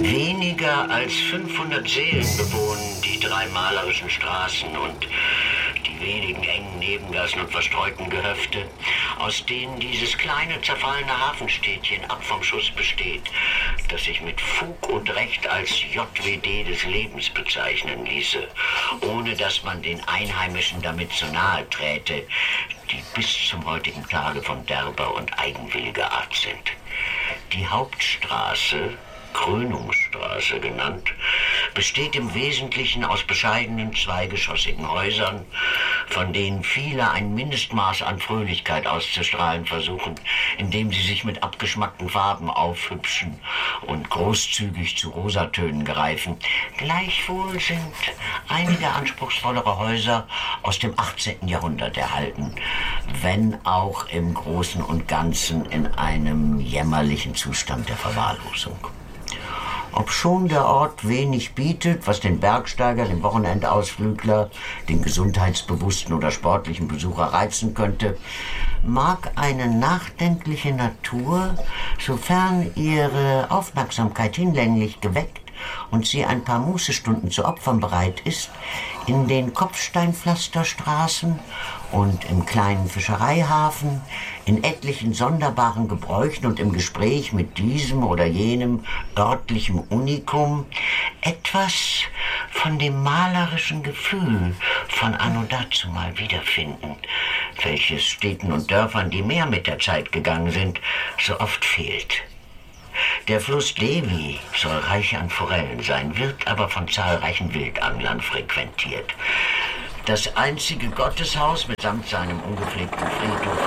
Weniger als 500 Seelen bewohnen die 3 malerischen Straßen und die wenigen engen Nebengassen und verstreuten Gehöfte, aus denen dieses kleine, zerfallene Hafenstädtchen ab vom Schuss besteht, das sich mit Fug und Recht als JWD des Lebens bezeichnen ließe, ohne dass man den Einheimischen damit zu nahe träte, die bis zum heutigen Tage von derber und eigenwilliger Art sind. Die Hauptstraße, Krönungsstraße genannt, besteht im Wesentlichen aus bescheidenen zweigeschossigen Häusern, von denen viele ein Mindestmaß an Fröhlichkeit auszustrahlen versuchen, indem sie sich mit abgeschmackten Farben aufhübschen und großzügig zu Rosatönen greifen. Gleichwohl sind einige anspruchsvollere Häuser aus dem 18. Jahrhundert erhalten, wenn auch im Großen und Ganzen in einem jämmerlichen Zustand der Verwahrlosung. Obschon der Ort wenig bietet, was den Bergsteiger, den Wochenendausflügler, den gesundheitsbewussten oder sportlichen Besucher reizen könnte, mag eine nachdenkliche Natur, sofern ihre Aufmerksamkeit hinlänglich geweckt und sie ein paar Mußestunden zu opfern bereit ist, in den Kopfsteinpflasterstraßen und im kleinen Fischereihafen, in etlichen sonderbaren Gebräuchen und im Gespräch mit diesem oder jenem örtlichem Unikum etwas von dem malerischen Gefühl von anno dazumal wiederfinden, welches Städten und Dörfern, die mehr mit der Zeit gegangen sind, so oft fehlt. Der Fluss Devi soll reich an Forellen sein, wird aber von zahlreichen Wildanglern frequentiert. Das einzige Gotteshaus mitsamt seinem ungepflegten Friedhof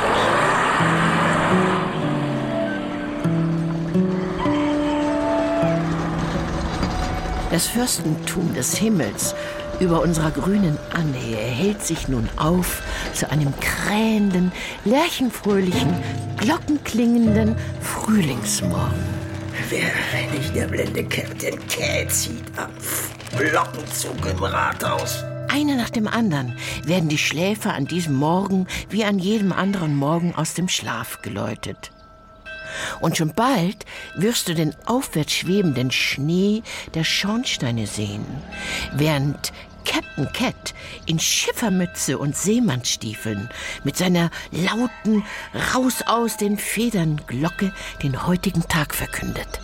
ist. Das Fürstentum des Himmels über unserer grünen Anne erhellt sich nun auf zu einem krähenden, lerchenfröhlichen, glockenklingenden Frühlingsmorgen. Wer nicht der blinde Captain K zieht am Glockenzug im Rathaus. Einer nach dem anderen werden die Schläfer an diesem Morgen wie an jedem anderen Morgen aus dem Schlaf geläutet. Und schon bald wirst du den aufwärts schwebenden Schnee der Schornsteine sehen, während Captain Cat in Schiffermütze und Seemannsstiefeln mit seiner lauten Raus aus den Federn Glocke den heutigen Tag verkündet.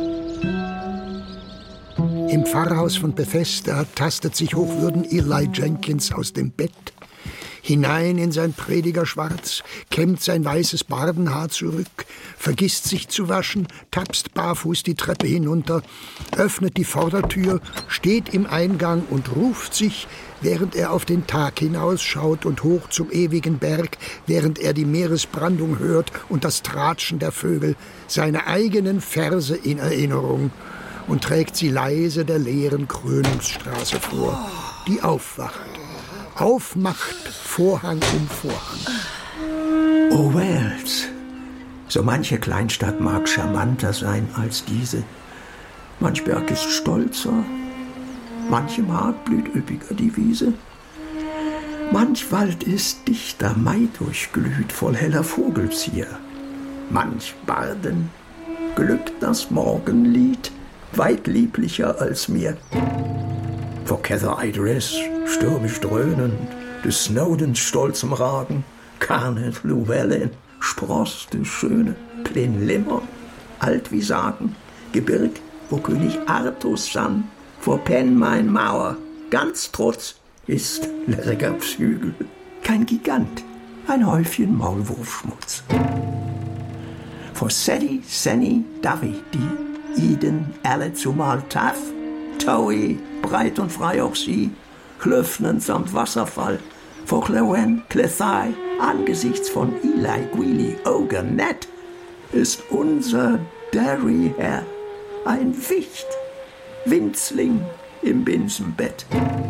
Im Pfarrhaus von Bethesda tastet sich Hochwürden Eli Jenkins aus dem Bett. Hinein in sein Predigerschwarz, kämmt sein weißes Bardenhaar zurück, vergisst sich zu waschen, tapst barfuß die Treppe hinunter, öffnet die Vordertür, steht im Eingang und ruft sich, während er auf den Tag hinausschaut und hoch zum ewigen Berg, während er die Meeresbrandung hört und das Tratschen der Vögel, seine eigenen Verse in Erinnerung und trägt sie leise der leeren Krönungsstraße vor, die aufwacht. Aufmacht, Vorhang um Vorhang. Oh, Wales. So manche Kleinstadt mag charmanter sein als diese. Manch Berg ist stolzer, manchem Markt blüht üppiger die Wiese. Manch Wald ist dichter, Mai durchglüht, voll heller Vogelzier. Manch Barden glückt das Morgenlied, weit lieblicher als mir. Vor Cather Idris, stürmisch dröhnend, des Snowdens stolzem Ragen, Carnet Llewellyn, spross des schöne Plinlimmer, alt wie Sagen, Gebirg, wo König Artus sann, vor Penmaen Mauer, ganz trotz, ist Lerregaps Hügel, kein Gigant, ein Häufchen Maulwurfschmutz. Vor Sedi, Senni, Davi, die Iden, alle zumal Taff, Towie, breit und frei auch sie, Klöffnen samt Wasserfall, vor Clewen, Clethai, angesichts von Eli, Gwili, Ogre, Ned, ist unser Derry Herr ein Wicht, Winzling im Binsenbett.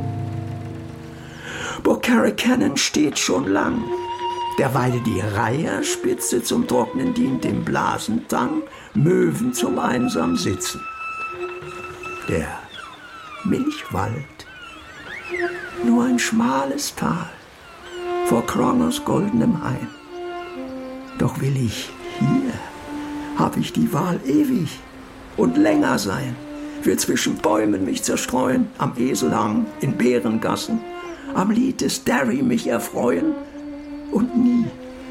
Bocarricannon steht schon lang, derweil die Reiherspitze zum Trocknen dient, im Blasentang, Möwen zum einsam Sitzen. Der Milchwald, nur ein schmales Tal vor Krongers goldenem Hain. Doch will ich hier, hab ich die Wahl ewig und länger sein, will zwischen Bäumen mich zerstreuen, am Eselhang, in Bärengassen, am Lied des Derry mich erfreuen und nie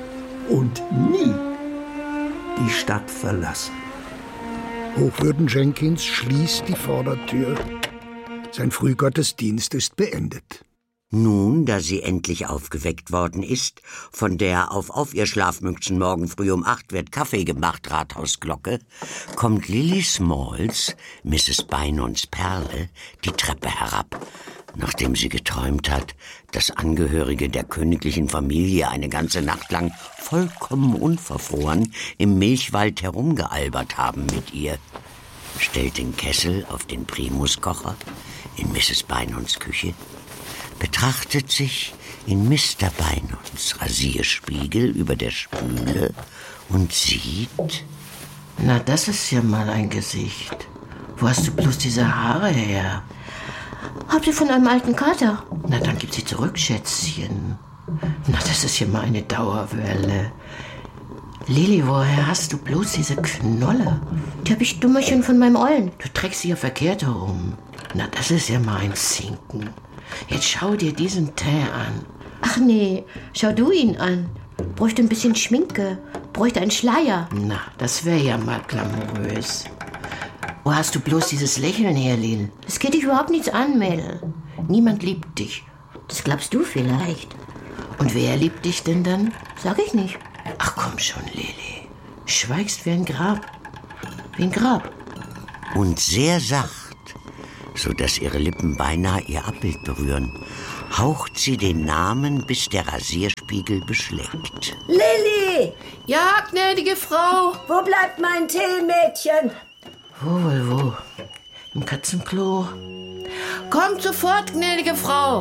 die Stadt verlassen. Hochwürden Jenkins schließt die Vordertür. Sein Frühgottesdienst ist beendet. Nun, da sie endlich aufgeweckt worden ist, von der auf ihr Schlafmützen morgen früh um 8 wird Kaffee gemacht Rathausglocke, kommt Lily Smalls, Mrs. Bynons Perle, die Treppe herab, nachdem sie geträumt hat, dass Angehörige der königlichen Familie eine ganze Nacht lang vollkommen unverfroren im Milchwald herumgealbert haben mit ihr, stellt den Kessel auf den Primuskocher in Mrs. Bynons Küche, betrachtet sich in Mr. Bynons Rasierspiegel über der Spüle und sieht... Na, das ist ja mal ein Gesicht. Wo hast du bloß diese Haare her? Habt ihr von einem alten Kater? Na, dann gib sie zurück, Schätzchen. Na, das ist ja mal eine Dauerwelle. Lili, woher hast du bloß diese Knolle? Die hab ich Dummerchen von meinem Ollen. Du trägst sie ja verkehrt herum. Na, das ist ja mal ein Zinken. Jetzt schau dir diesen Teint an. Ach nee, schau du ihn an. Bräuchte ein bisschen Schminke, bräuchte einen Schleier. Na, das wäre ja mal glamourös. Wo hast du bloß dieses Lächeln her, Lil? Es geht dich überhaupt nichts an, Mädel. Niemand liebt dich. Das glaubst du vielleicht. Und wer liebt dich denn dann? Sag ich nicht. Ach komm schon, Lili. Schweigst wie ein Grab. Wie ein Grab. Und sehr sacht, so dass ihre Lippen beinahe ihr Abbild berühren, haucht sie den Namen, bis der Rasierspiegel beschlägt. Lilli! Ja, gnädige Frau. Wo bleibt mein Tee, Mädchen? Wo? Im Katzenklo. Kommt sofort, gnädige Frau.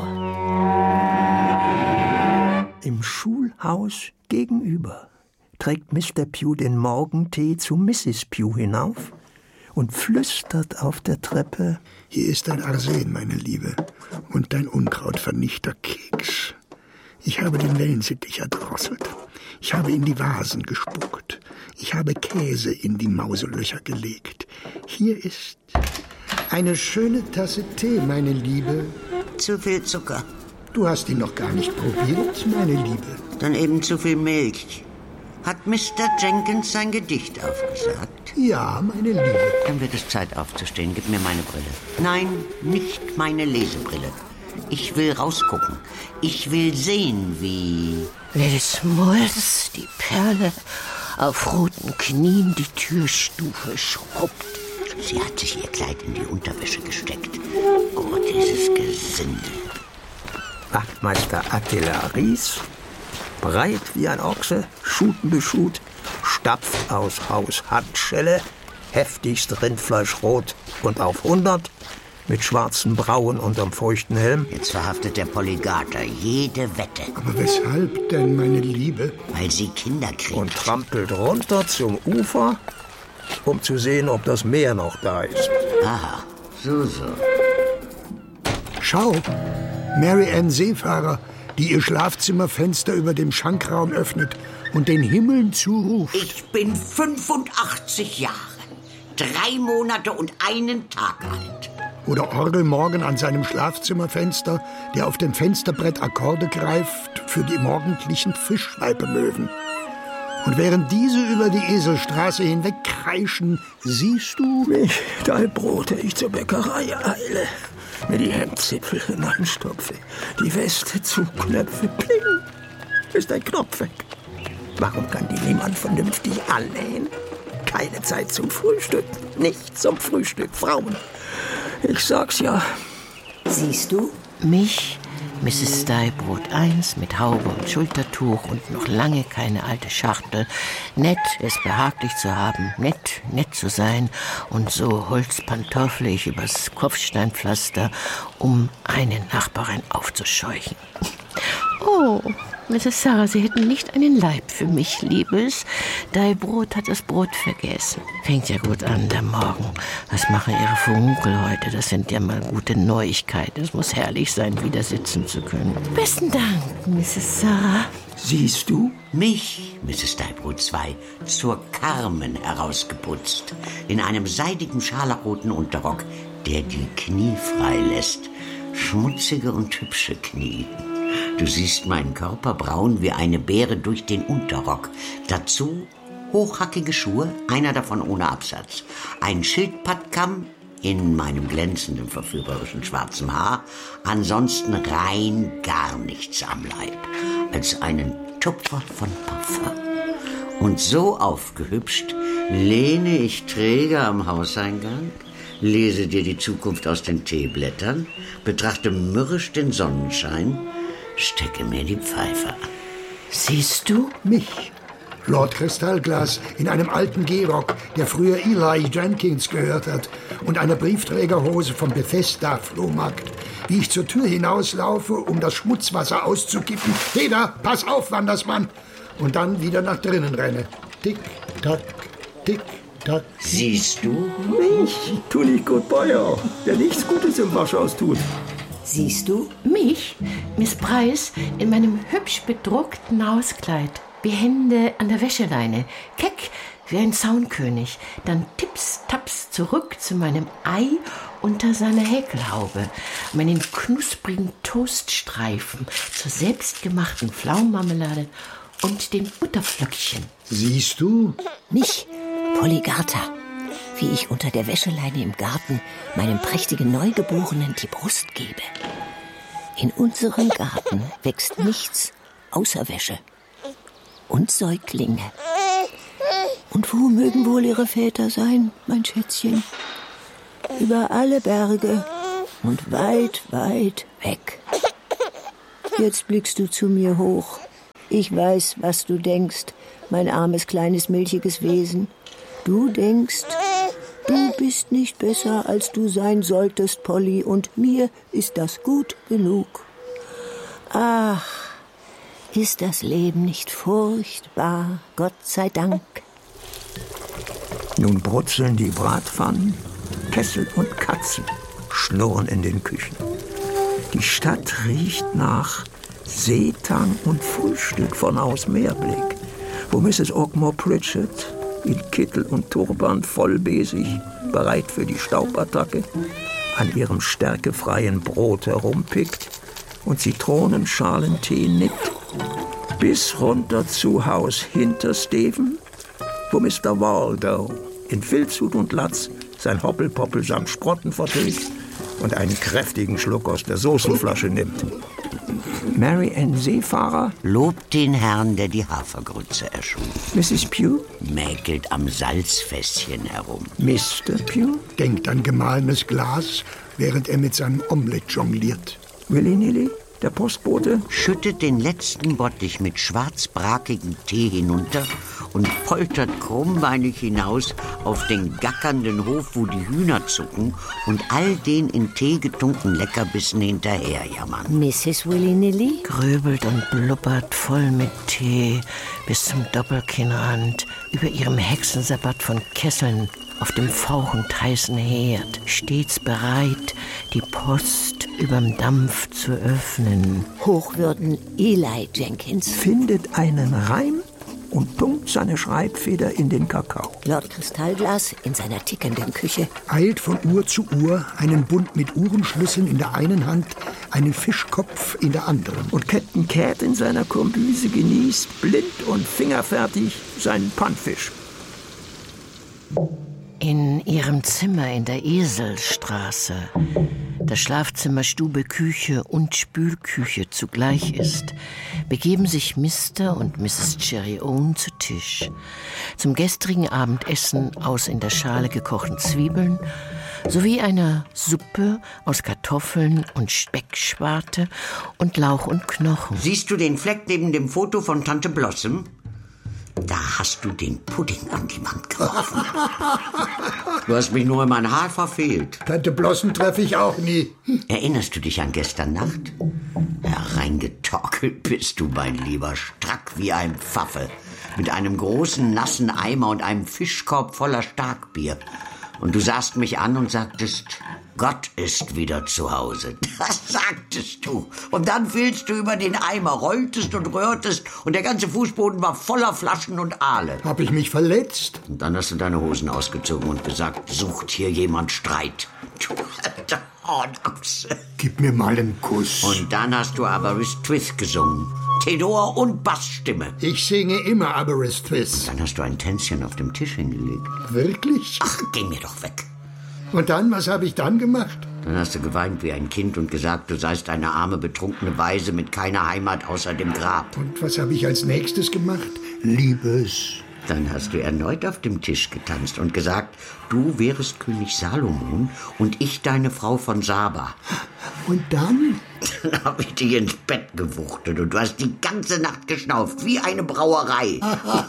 Im Schulhaus gegenüber trägt Mr. Pugh den Morgentee zu Mrs. Pugh hinauf und flüstert auf der Treppe: Hier ist dein Arsen, meine Liebe, und dein Unkrautvernichterkeks. Ich habe den Wellensittich erdrosselt. Ich habe in die Vasen gespuckt. Ich habe Käse in die Mauselöcher gelegt. Hier ist eine schöne Tasse Tee, meine Liebe. Zu viel Zucker. Du hast ihn noch gar nicht probiert, meine Liebe. Dann eben zu viel Milch. Hat Mr. Jenkins sein Gedicht aufgesagt? Ja, meine Liebe. Dann wird es Zeit aufzustehen. Gib mir meine Brille. Nein, nicht meine Lesebrille. Ich will rausgucken. Ich will sehen, wie... Lady Smalls, die Perle, auf roten Knien die Türstufe schrubbt. Sie hat sich ihr Kleid in die Unterwäsche gesteckt. Oh, dieses Gesindel. Wachtmeister Attila Ries, breit wie ein Ochse, schutenbeschut, stapft aus Haus Handschelle, heftigst Rindfleischrot und auf 100, mit schwarzen Brauen unterm feuchten Helm. Jetzt verhaftet der Polygater jede Wette. Aber weshalb denn, meine Liebe? Weil sie Kinder kriegt. Und trampelt runter zum Ufer, um zu sehen, ob das Meer noch da ist. Aha, so. Schau, Mary Ann Seefahrer, die ihr Schlafzimmerfenster über dem Schankraum öffnet und den Himmeln zuruft. Ich bin 85 Jahre, 3 Monate und 1 Tag alt. Oder Orgelmorgen an seinem Schlafzimmerfenster, der auf dem Fensterbrett Akkorde greift für die morgendlichen Fischschweibemöwen. Und während diese über die Eselstraße hinweg kreischen, siehst du mich, dein Brot, ich zur Bäckerei eile, mir die Hemdzipfel hineinstopfe, die Weste zuknöpfe, pling, ist ein Knopf weg. Warum kann die niemand vernünftig annähen? Keine Zeit zum Frühstück, nicht zum Frühstück, Frauen. Ich sag's ja. Siehst du? Mich, Mrs. Steibrot 1, mit Haube und Schultertuch und noch lange keine alte Schachtel. Nett, es behaglich zu haben, nett zu sein. Und so holzpantoffle ich übers Kopfsteinpflaster, um eine Nachbarin aufzuscheuchen. Oh, Mrs. Sarah, Sie hätten nicht einen Leib für mich, Liebes. Dein Brot hat das Brot vergessen. Fängt ja gut an, der Morgen. Was machen Ihre Furunkel heute? Das sind ja mal gute Neuigkeiten. Es muss herrlich sein, wieder sitzen zu können. Besten Dank, Mrs. Sarah. Siehst du? Mich, Mrs. Steinbrot II, zur Carmen herausgeputzt, in einem seidigen scharlachroten Unterrock, der die Knie frei lässt. Schmutzige und hübsche Knie. Du siehst meinen Körper braun wie eine Beere durch den Unterrock. Dazu hochhackige Schuhe, einer davon ohne Absatz. Ein Schildpattkamm in meinem glänzenden, verführerischen schwarzen Haar. Ansonsten rein gar nichts am Leib. Als einen Tupfer von Parfum. Und so aufgehübscht lehne ich träge am Hauseingang, lese dir die Zukunft aus den Teeblättern, betrachte mürrisch den Sonnenschein, stecke mir die Pfeife an. Siehst du? Mich, Lord Kristallglas, in einem alten Gehrock, der früher Eli Jenkins gehört hat, und einer Briefträgerhose vom Bethesda-Flohmarkt. Wie ich zur Tür hinauslaufe, um das Schmutzwasser auszukippen. Peter, pass auf, Wandersmann! Und dann wieder nach drinnen renne. Tick, tack, tick, tack. Siehst du? Mich, tu nicht gut Bayer, der nichts Gutes im Waschhaus tut. Siehst du? Mich, Miss Price, in meinem hübsch bedruckten Hauskleid. Behende an der Wäscheleine, keck wie ein Zaunkönig, dann tips, taps zurück zu meinem Ei unter seiner Häkelhaube, meinen knusprigen Toaststreifen zur selbstgemachten Pflaumenmarmelade und den Butterflöckchen. Siehst du? Mich, Polygata, wie ich unter der Wäscheleine im Garten meinem prächtigen Neugeborenen die Brust gebe. In unserem Garten wächst nichts außer Wäsche und Säuglinge. Und wo mögen wohl ihre Väter sein, mein Schätzchen? Über alle Berge und weit, weit weg. Jetzt blickst du zu mir hoch. Ich weiß, was du denkst, mein armes, kleines, milchiges Wesen. Du denkst, du bist nicht besser, als du sein solltest, Polly, und mir ist das gut genug. Ach, ist das Leben nicht furchtbar, Gott sei Dank. Nun brutzeln die Bratpfannen, Kessel und Katzen schnurren in den Küchen. Die Stadt riecht nach Seetang und Frühstück von aus Meerblick, wo Mrs. Ogmore Pritchett in Kittel und Turban vollbesig, bereit für die Staubattacke, an ihrem stärkefreien Brot herumpickt und Zitronenschalentee nippt, bis runter zu Haus hinter Stephen, wo Mr. Waldo in Filzhut und Latz sein Hoppelpoppel samt Sprotten vertilgt und einen kräftigen Schluck aus der Soßenflasche nimmt. Mary Ann Seefahrer Lobt den Herrn, der die Hafergrütze erschuf. Mrs. Pugh, Mäkelt am Salzfässchen herum. Mr. Pugh, Denkt an gemahlenes Glas, während er mit seinem Omelett jongliert. Willy-Nilly, der Postbote, Schüttet den letzten Bottich mit schwarzbrakigem Tee hinunter und poltert krummbeinig hinaus auf den gackernden Hof, wo die Hühner zucken und all den in Tee getunkten Leckerbissen hinterherjammern. Mrs. Willy-Nilly? Grübelt und blubbert voll mit Tee bis zum Doppelkinnrand über ihrem Hexensabbat von Kesseln auf dem fauchend heißen Herd, stets bereit, die Post überm Dampf zu öffnen. Hochwürden Eli Jenkins. findet einen Reim und tunkt seine Schreibfeder in den Kakao. Lord Kristallglas in seiner tickenden Küche. Eilt von Uhr zu Uhr, einen Bund mit Uhrenschlüsseln in der einen Hand, einen Fischkopf in der anderen. Und Captain Cat in seiner Kombüse genießt, blind und fingerfertig, seinen Pannfisch. In ihrem Zimmer in der Eselstraße, das Schlafzimmer, Stube, Küche und Spülküche zugleich ist, begeben sich Mr. und Mrs. Cherry-Owen zu Tisch. Zum gestrigen Abendessen aus in der Schale gekochten Zwiebeln sowie einer Suppe aus Kartoffeln und Speckschwarte und Lauch und Knochen. Siehst du den Fleck neben dem Foto von Tante Blossom? Da hast du den Pudding an die Wand geworfen. Du hast mich nur in mein Haar verfehlt. Tante Blossom treffe ich auch nie. Erinnerst du dich an gestern Nacht? Hereingetorkelt bist du, mein Lieber, strack wie ein Pfaffe, mit einem großen nassen Eimer und einem Fischkorb voller Starkbier. Und du sahst mich an und sagtest, Gott ist wieder zu Hause. Das sagtest du. Und dann fielst du über den Eimer, rolltest und rührtest und der ganze Fußboden war voller Flaschen und Aale. Hab ich mich verletzt? Und dann hast du deine Hosen ausgezogen und gesagt, sucht hier jemand Streit. Du alter Hornochse. Gib mir mal einen Kuss. Und dann hast du Aberystwyth gesungen. Tenor und Bassstimme. Ich singe immer Aberystwyth. Dann hast du ein Tänzchen auf dem Tisch hingelegt. Wirklich? Ach, geh mir doch weg. Und dann, was habe ich dann gemacht? Dann hast du geweint wie ein Kind und gesagt, du seist eine arme, betrunkene Waise mit keiner Heimat außer dem Grab. Und was habe ich als nächstes gemacht? Liebes. Dann hast du erneut auf dem Tisch getanzt und gesagt, du wärest König Salomon und ich deine Frau von Saba. Und dann? Dann habe ich dich ins Bett gewuchtet und du hast die ganze Nacht geschnauft, wie eine Brauerei.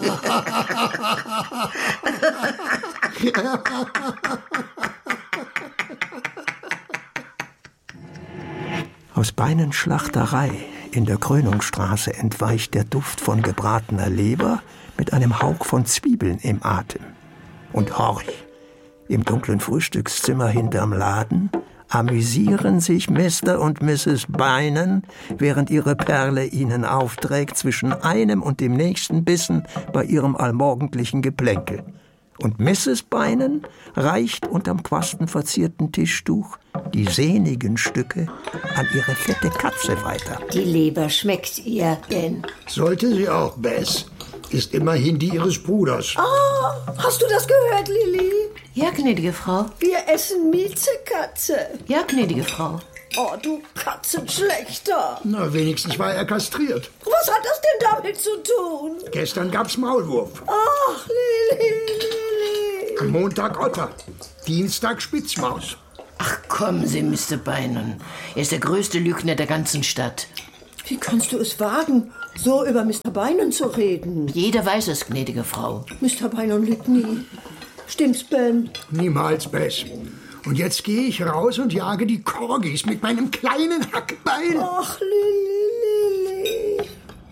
Aus Beinen Schlachterei in der Krönungsstraße entweicht der Duft von gebratener Leber mit einem Hauch von Zwiebeln im Atem. Und horch, im dunklen Frühstückszimmer hinterm Laden amüsieren sich Mr. und Mrs. Beinen, während ihre Perle ihnen aufträgt zwischen einem und dem nächsten Bissen bei ihrem allmorgendlichen Geplänkel. Und Mrs. Beinen reicht unterm quastenverzierten Tischtuch die sehnigen Stücke an ihre fette Katze weiter. Die Leber schmeckt ihr denn? Sollte sie auch, Bess. Ist immerhin die ihres Bruders. Oh, hast du das gehört, Lilli? Ja, gnädige Frau. Wir essen Miezekatze. Ja, gnädige Frau. Oh, du Katzenschlechter. Na, wenigstens war er kastriert. Was hat das denn damit zu tun? Gestern gab's Maulwurf. Ach, Lilli. Am Montag Otter. Dienstag Spitzmaus. Ach, kommen Sie, Mr. Beinen. Er ist der größte Lügner der ganzen Stadt. Wie kannst du es wagen, so über Mr. Beinen zu reden? Jeder weiß es, gnädige Frau. Mr. Beinen lügt nie. Stimmt's, Ben? Niemals, Bess. Und jetzt gehe ich raus und jage die Corgis mit meinem kleinen Hackbeil. Ach, Lilli.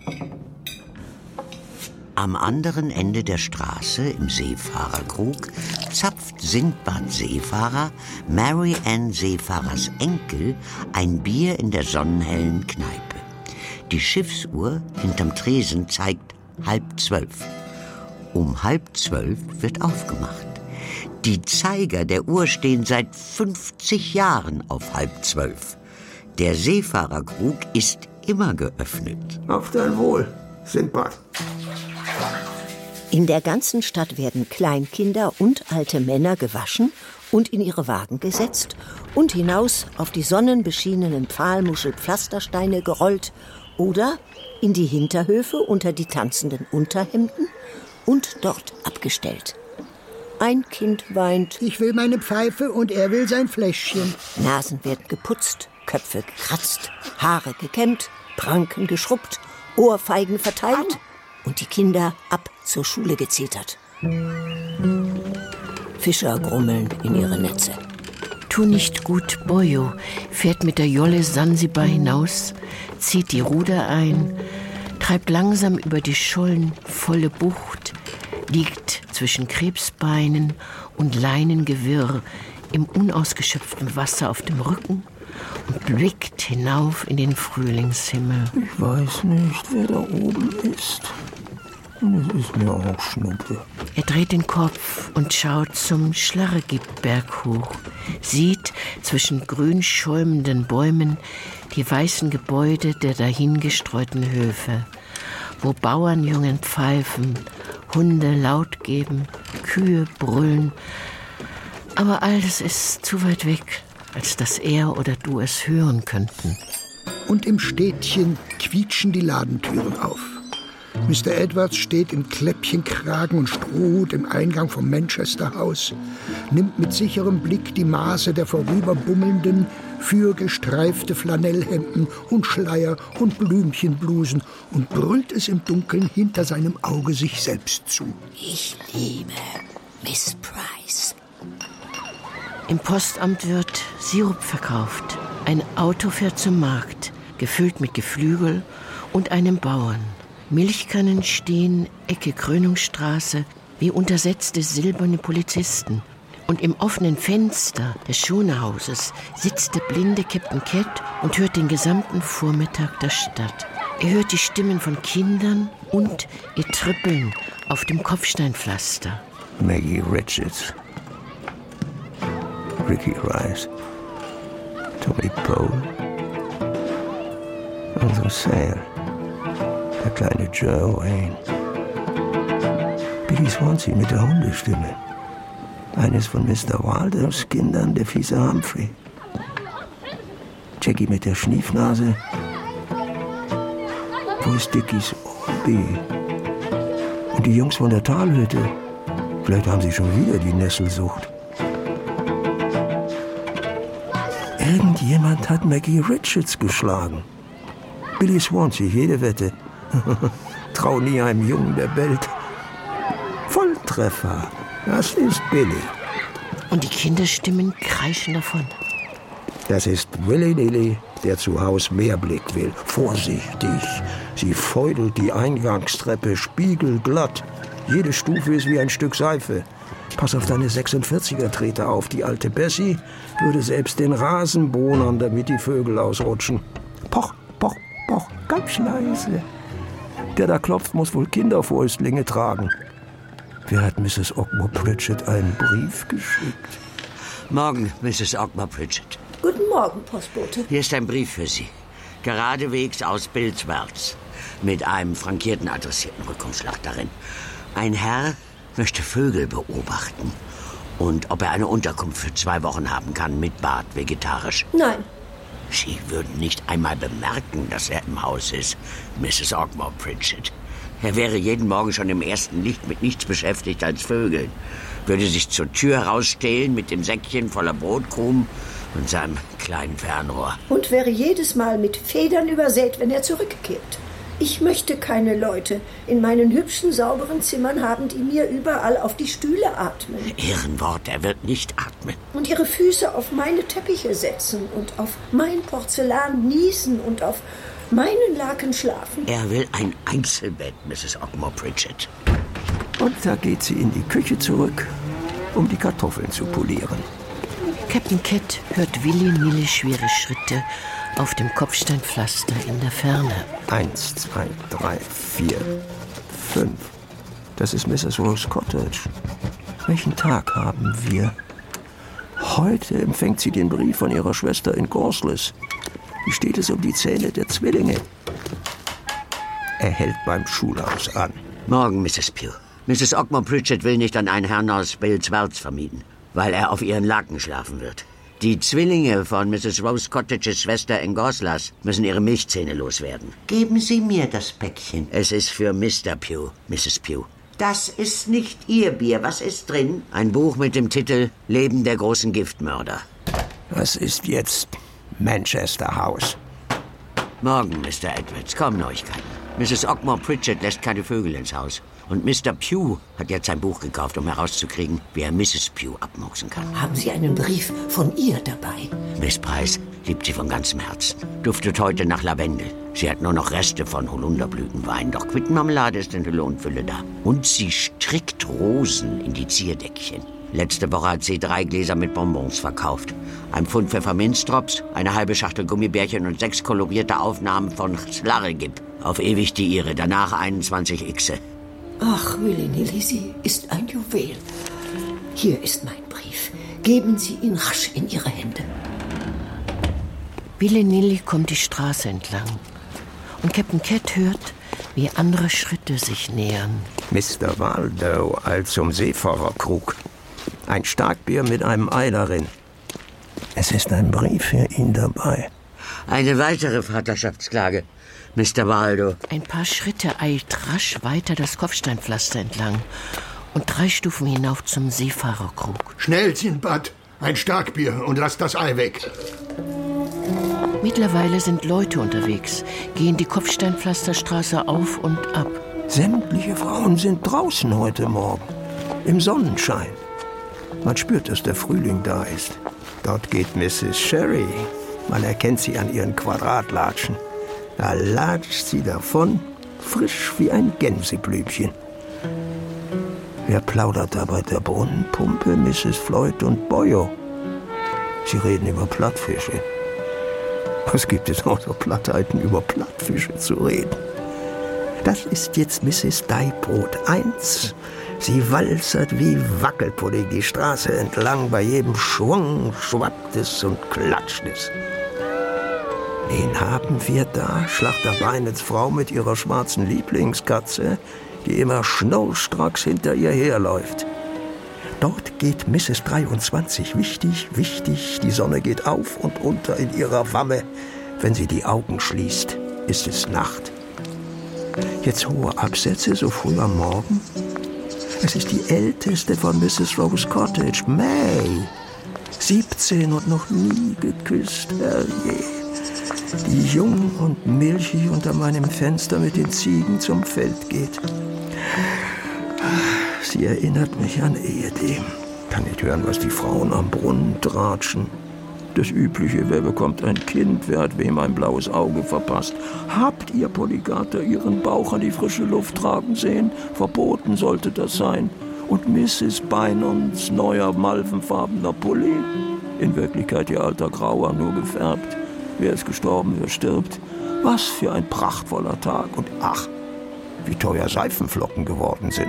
Am anderen Ende der Straße, im Seefahrerkrug, zapft Sindbad-Seefahrer, Mary Ann Seefahrers Enkel, ein Bier in der sonnenhellen Kneipe. Die Schiffsuhr hinterm Tresen zeigt 11:30. Um 11:30 wird aufgemacht. Die Zeiger der Uhr stehen seit 50 Jahren auf 11:30. Der Seefahrerkrug ist immer geöffnet. Auf dein Wohl, Sindbad. In der ganzen Stadt werden Kleinkinder und alte Männer gewaschen und in ihre Wagen gesetzt und hinaus auf die sonnenbeschienenen Pfahlmuschelpflastersteine gerollt oder in die Hinterhöfe unter die tanzenden Unterhemden und dort abgestellt. Ein Kind weint. Ich will meine Pfeife und er will sein Fläschchen. Nasen werden geputzt, Köpfe gekratzt, Haare gekämmt, Pranken geschrubbt, Ohrfeigen verteilt und die Kinder ab zur Schule gezetert. Fischer grummeln in ihre Netze. Tu nicht gut, Boyo fährt mit der Jolle Sansibar hinaus, zieht die Ruder ein, treibt langsam über die schollenvolle Bucht, liegt zwischen Krebsbeinen und Leinengewirr im unausgeschöpften Wasser auf dem Rücken und blickt hinauf in den Frühlingshimmel. Ich weiß nicht, wer da oben ist. Und es ist mir auch Schnuppe. Er dreht den Kopf und schaut zum Schlarregibberg hoch, sieht zwischen grün schäumenden Bäumen die weißen Gebäude der dahingestreuten Höfe, wo Bauernjungen pfeifen, Hunde laut geben, Kühe brüllen. Aber all das ist zu weit weg, als dass er oder du es hören könnten. Und im Städtchen quietschen die Ladentüren auf. Mr. Edwards steht im Kläppchenkragen und Strohhut im Eingang vom Manchester House, nimmt mit sicherem Blick die Maße der vorüberbummelnden, fürgestreifte Flanellhemden und Schleier und Blümchenblusen und brüllt es im Dunkeln hinter seinem Auge sich selbst zu. Ich liebe Miss Price. Im Postamt wird Sirup verkauft. Ein Auto fährt zum Markt, gefüllt mit Geflügel und einem Bauern. Milchkannen stehen Ecke Krönungsstraße wie untersetzte silberne Polizisten. Und im offenen Fenster des Schonehauses sitzt der blinde Captain Cat und hört den gesamten Vormittag der Stadt. Er hört die Stimmen von Kindern und ihr Trippeln auf dem Kopfsteinpflaster. Maggie Richards, Ricky Rice, Tommy Pole, unsere Sale, der kleine Joe Wayne, Billy Swansea mit der Hundestimme, eines von Mr. Waldos Kindern, der fiese Humphrey, Jackie mit der Schniefnase. Wo ist Dickies B? Und die Jungs von der Talhütte. Vielleicht haben sie schon wieder die Nesselsucht. Irgendjemand hat Maggie Richards geschlagen. Billy Swansea, jede Wette. Trau nie einem Jungen, der bellt. Volltreffer. Das ist Billy. Und die Kinderstimmen kreischen davon. Das ist Willy Nilly, der zu Haus Meerblick will. Vorsichtig. Sie feudelt die Eingangstreppe spiegelglatt. Jede Stufe ist wie ein Stück Seife. Pass auf deine 46er-Treter auf. Die alte Bessie würde selbst den Rasen bohnern, damit die Vögel ausrutschen. Poch, poch, poch, ganz leise. Der da klopft, muss wohl Kinderfäustlinge tragen. Wer hat Mrs. Ogmore Pritchett einen Brief geschickt? Morgen, Mrs. Ogmore Pritchett. Guten Morgen, Postbote. Hier ist ein Brief für Sie. Geradewegs aus Bilsworth. Mit einem frankierten, adressierten Rückumschlag darin. Ein Herr möchte Vögel beobachten. Und ob er eine Unterkunft für 2 Wochen haben kann, mit Bad, vegetarisch. Nein. Sie würden nicht einmal bemerken, dass er im Haus ist, Mrs. Ogmore Pritchett. Er wäre jeden Morgen schon im ersten Licht mit nichts beschäftigt als Vögeln. Würde sich zur Tür rausstehlen mit dem Säckchen voller Brotkrumen und seinem kleinen Fernrohr. Und wäre jedes Mal mit Federn übersät, wenn er zurückkehrt. Ich möchte keine Leute in meinen hübschen, sauberen Zimmern haben, die mir überall auf die Stühle atmen. Ehrenwort, er wird nicht atmen. Und ihre Füße auf meine Teppiche setzen und auf mein Porzellan niesen und auf meinen Laken schlafen. Er will ein Einzelbett, Mrs. Ogmore Pritchett. Und da geht sie in die Küche zurück, um die Kartoffeln zu polieren. Captain Cat hört Willy Nilly schwere Schritte auf dem Kopfsteinpflaster in der Ferne. 1, 2, 3, 4, 5. Das ist Mrs. Rose Cottage. Welchen Tag haben wir? Heute empfängt sie den Brief von ihrer Schwester in Gorsles. Wie steht es um die Zähne der Zwillinge? Er hält beim Schulhaus an. Morgen, Mrs. Pugh. Mrs. Ogmore Pritchett will nicht an einen Herrn aus Bilsworth vermieten, weil er auf ihren Laken schlafen wird. Die Zwillinge von Mrs. Rose Cottages Schwester in Gorslas müssen ihre Milchzähne loswerden. Geben Sie mir das Päckchen. Es ist für Mr. Pugh, Mrs. Pugh. Das ist nicht Ihr Bier. Was ist drin? Ein Buch mit dem Titel Leben der großen Giftmörder. Das ist jetzt Manchester House. Morgen, Mr. Edwards. Kaum Neuigkeiten. Mrs. Ogmore Pritchett lässt keine Vögel ins Haus. Und Mr. Pugh hat jetzt ein Buch gekauft, um herauszukriegen, wie er Mrs. Pugh abmurksen kann. Haben Sie einen Brief von ihr dabei? Miss Price liebt sie von ganzem Herzen. Duftet heute nach Lavendel. Sie hat nur noch Reste von Holunderblütenwein, doch Quittenmarmelade ist in Hülle und Fülle da. Und sie strickt Rosen in die Zierdeckchen. Letzte Woche hat sie 3 Gläser mit Bonbons verkauft. Ein Pfund Pfefferminzdrops, eine halbe Schachtel Gummibärchen und 6 kolorierte Aufnahmen von Slarregib. Auf ewig die ihre, danach 21 Xe. Ach, Willy Nilly, sie ist ein Juwel. Hier ist mein Brief. Geben Sie ihn rasch in Ihre Hände. Willy Nilly kommt die Straße entlang. Und Captain Cat hört, wie andere Schritte sich nähern. Mr. Waldo eilt zum Seefahrerkrug. Ein Starkbier mit einem Ei darin. Es ist ein Brief für ihn dabei. Eine weitere Vaterschaftsklage, Mr. Waldo. Ein paar Schritte eilt rasch weiter das Kopfsteinpflaster entlang und 3 Stufen hinauf zum Seefahrerkrug. Schnell, Sinbad, ein Starkbier und lass das Ei weg. Mittlerweile sind Leute unterwegs, gehen die Kopfsteinpflasterstraße auf und ab. Sämtliche Frauen sind draußen heute Morgen, im Sonnenschein. Man spürt, dass der Frühling da ist. Dort geht Mrs. Sherry. Man erkennt sie an ihren Quadratlatschen. Da latscht sie davon, frisch wie ein Gänseblümchen. Wer plaudert da bei der Brunnenpumpe? Mrs. Floyd und Boyo. Sie reden über Plattfische. Was gibt es außer Plattheiten, über Plattfische zu reden? Das ist jetzt Mrs. Deibrot 1. Sie walzert wie Wackelpudding die Straße entlang. Bei jedem Schwung schwappt es und klatscht es. Wen haben wir da? Schlachter Beinets Frau mit ihrer schwarzen Lieblingskatze, die immer schnurstracks hinter ihr herläuft. Dort geht Mrs. 23 wichtig, wichtig. Die Sonne geht auf und unter in ihrer Wamme. Wenn sie die Augen schließt, ist es Nacht. Jetzt hohe Absätze, so früh am Morgen. Es ist die älteste von Mrs. Rose Cottage, May. 17 und noch nie geküsst, herrje. Die jung und milchig unter meinem Fenster mit den Ziegen zum Feld geht. Sie erinnert mich an ehedem. Kann nicht hören, was die Frauen am Brunnen tratschen. Das Übliche, wer bekommt ein Kind, wer hat wem ein blaues Auge verpasst. Habt ihr, Polygater, ihren Bauch an die frische Luft tragen sehen? Verboten sollte das sein. Und Mrs. Bynons neuer malvenfarbener Pulli? In Wirklichkeit ihr alter Grauer, nur gefärbt. Wer ist gestorben, wer stirbt? Was für ein prachtvoller Tag. Und ach, wie teuer Seifenflocken geworden sind.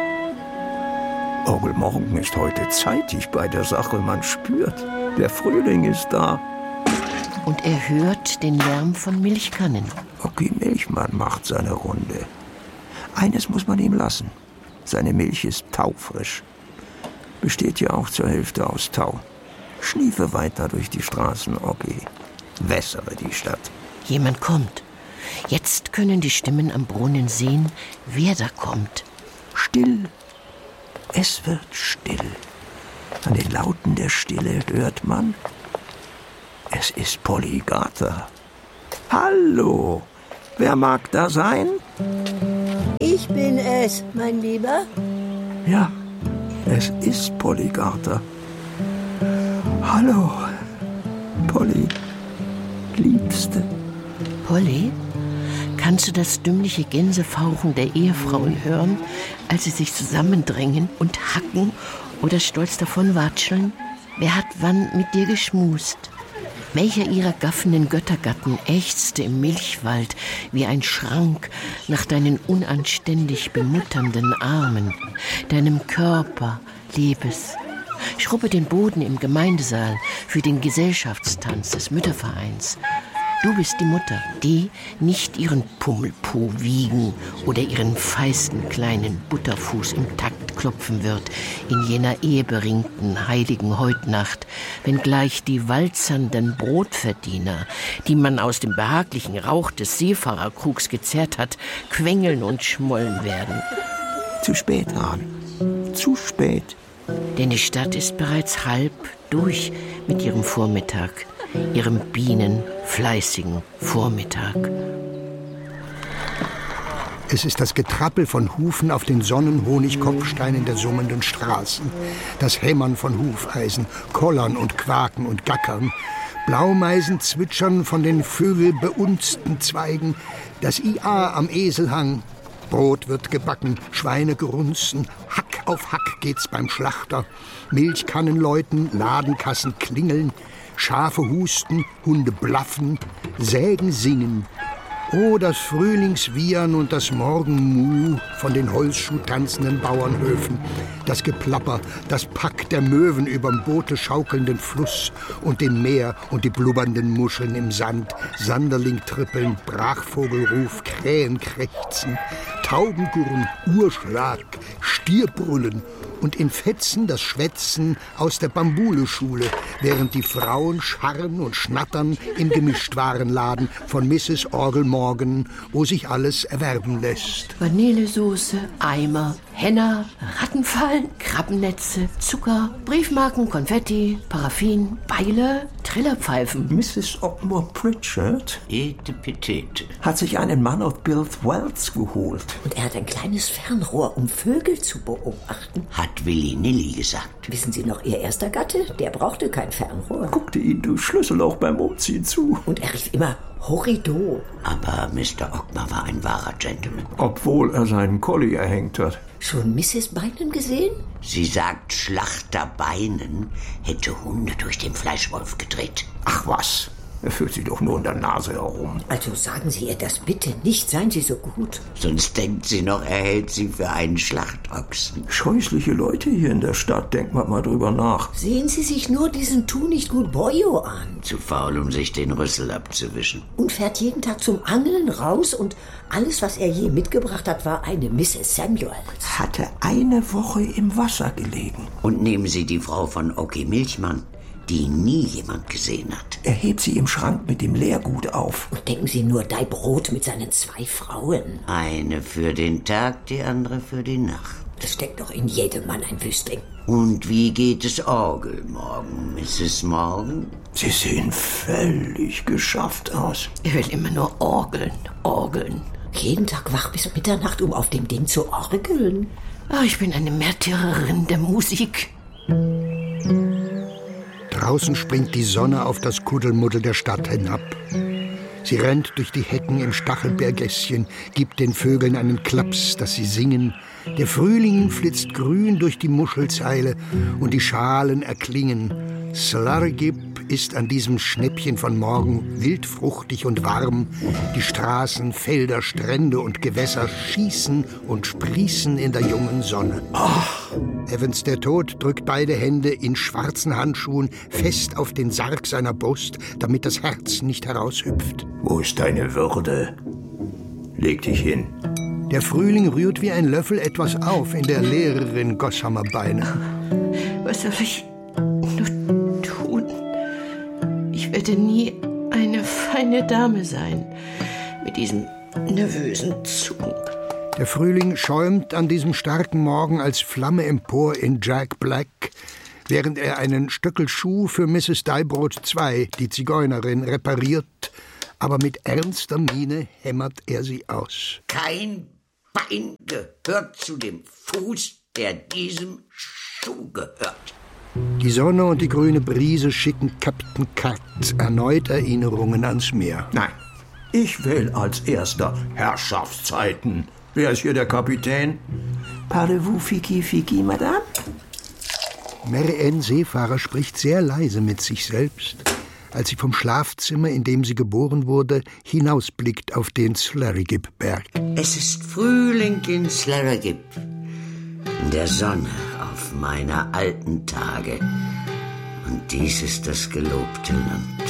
Onkel Morgen ist heute zeitig bei der Sache, man spürt. Der Frühling ist da. Und er hört den Lärm von Milchkannen. Ocky Milchmann macht seine Runde. Eines muss man ihm lassen. Seine Milch ist taufrisch. Besteht ja auch zur Hälfte aus Tau. Schniefe weiter durch die Straßen, Ocky. Wässere die Stadt. Jemand kommt. Jetzt können die Stimmen am Brunnen sehen, wer da kommt. Still. Es wird still. An den Lauten der Stille hört man, es ist Polygater. Hallo, wer mag da sein? Ich bin es, mein Lieber. Ja, es ist Polygater. Hallo, Polly, Liebste. Polly, kannst du das dümmliche Gänsefauchen der Ehefrauen hören, als sie sich zusammendrängen und hacken oder stolz davonwatscheln? Wer hat wann mit dir geschmust? Welcher ihrer gaffenden Göttergatten ächzte im Milchwald wie ein Schrank nach deinen unanständig bemutternden Armen, deinem Körper, Liebes? Schrubbe den Boden im Gemeindesaal für den Gesellschaftstanz des Müttervereins. Du bist die Mutter, die nicht ihren Pummelpo wiegen oder ihren feisten kleinen Butterfuß im Takt klopfen wird in jener eheberingten heiligen Heutnacht, wenngleich die walzernden Brotverdiener, die man aus dem behaglichen Rauch des Seefahrerkrugs gezerrt hat, quengeln und schmollen werden. Zu spät, Hahn. Zu spät. Denn die Stadt ist bereits halb durch mit ihrem Vormittag, ihrem bienenfleißigen Vormittag. Es ist das Getrappel von Hufen auf den Sonnenhonigkopfsteinen der summenden Straßen, das Hämmern von Hufeisen, Kollern und Quaken und Gackern, Blaumeisen zwitschern von den vögelbeunzten Zweigen, das IA am Eselhang. Brot wird gebacken, Schweine grunzen, Hack auf Hack geht's beim Schlachter. Milchkannen läuten, Ladenkassen klingeln, Schafe husten, Hunde blaffen, Sägen singen. Oh, das Frühlingswiehern und das Morgenmuh von den holzschuhtanzenden Bauernhöfen, das Geplapper, das Pack der Möwen überm Boote schaukelnden Fluss und dem Meer und die blubbernden Muscheln im Sand, Sanderling trippeln, Brachvogelruf, Krähen krächzen, Taubengurren, Urschlag, Stierbrüllen und in Fetzen das Schwätzen aus der Bambule-Schule, während die Frauen scharren und schnattern im Gemischtwarenladen von Mrs. Orgel Morgan, wo sich alles erwerben lässt. Vanillesoße, Eimer, Henna, Rattenfallen, Krabbennetze, Zucker, Briefmarken, Konfetti, Paraffin, Beile, Trillerpfeifen. Mrs. Ogmore Pritchard Etepetete. hat sich einen Mann aus Bilth Wells geholt. Und er hat ein kleines Fernrohr, um Vögel zu beobachten. Hat Willy Nilly gesagt. Wissen Sie noch, Ihr erster Gatte? Der brauchte kein Fernrohr. Guckte ihn durch Schlüsselloch beim Umziehen zu. Und er rief immer Horrido. Aber Mr. Ogmar war ein wahrer Gentleman. Obwohl er seinen Collie erhängt hat. schon Mrs. Beinen gesehen? Sie sagt, Schlachter Beinen hätte Hunde durch den Fleischwolf gedreht. Ach was, er führt sie doch nur in der Nase herum. Also sagen Sie ihr das bitte nicht, seien Sie so gut. Sonst denkt sie noch, er hält sie für einen Schlachtochsen. Scheußliche Leute hier in der Stadt, denkt man mal drüber nach. Sehen Sie sich nur diesen Tu-nicht-gut-Boyo an. Zu faul, um sich den Rüssel abzuwischen. Und fährt jeden Tag zum Angeln raus und alles, was er je mitgebracht hat, war eine Mrs. Samuels. Hatte eine Woche im Wasser gelegen. Und nehmen Sie die Frau von Oki Milchmann, die nie jemand gesehen hat. Er hebt sie im Schrank mit dem Leergut auf. Und denken Sie nur, Dei Brot mit seinen 2 Frauen. Eine für den Tag, die andere für die Nacht. Das steckt doch in jedem Mann ein Wüstling. Und wie geht es Orgel morgen, Mrs. Morgan? Sie sehen völlig geschafft aus. Er will immer nur orgeln, orgeln. Jeden Tag wach bis Mitternacht, um auf dem Ding zu orgeln. Ich bin eine Märtyrerin der Musik. Draußen springt die Sonne auf das Kuddelmuddel der Stadt hinab. Sie rennt durch die Hecken im Stachelbeergässchen, gibt den Vögeln einen Klaps, dass sie singen. Der Frühling flitzt grün durch die Muschelzeile und die Schalen erklingen. Slargib ist an diesem Schnäppchen von morgen wildfruchtig und warm. Die Straßen, Felder, Strände und Gewässer schießen und sprießen in der jungen Sonne. Ach! Evans der Tod drückt beide Hände in schwarzen Handschuhen fest auf den Sarg seiner Brust, damit das Herz nicht heraushüpft. Wo ist deine Würde? Leg dich hin. Der Frühling rührt wie ein Löffel etwas auf in der Lehrerin Gossamer Beine. Was soll ich nur tun? Ich werde nie eine feine Dame sein mit diesen nervösen Zungen. Der Frühling schäumt an diesem starken Morgen als Flamme empor in Jack Black, während er einen Stöckelschuh für Mrs. Deibrot II, die Zigeunerin, repariert, aber mit ernster Miene hämmert er sie aus. Kein Bein gehört zu dem Fuß, der diesem Schuh gehört. Die Sonne und die grüne Brise schicken Captain Cut erneut Erinnerungen ans Meer. Nein, ich will als erster Herrschaftszeiten. Wer ist hier der Kapitän? Parlez-vous fiki, madame? Mary Ann Seefahrer spricht sehr leise mit sich selbst, als sie vom Schlafzimmer, in dem sie geboren wurde, hinausblickt auf den Slarrygib-Berg. Es ist Frühling in Slarrygib, in der Sonne auf meiner alten Tage. Und dies ist das gelobte Land.